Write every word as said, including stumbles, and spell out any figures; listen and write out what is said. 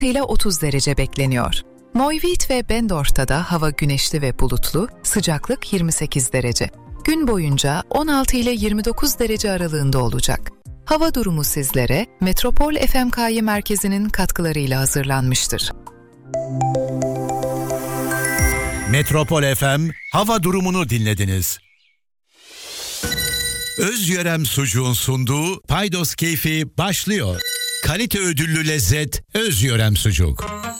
ile otuz derece bekleniyor. Moyvit ve Bendorf'ta da hava güneşli ve bulutlu, sıcaklık yirmi sekiz derece. Gün boyunca on altı ile yirmi dokuz derece aralığında olacak. Hava durumu sizlere Metropol F M K merkezinin katkılarıyla hazırlanmıştır. Metropol F M hava durumunu dinlediniz. Özyörem Sucuğun sunduğu Paydos Keyfi başlıyor. Kalite ödüllü lezzet Özyörem Sucuk.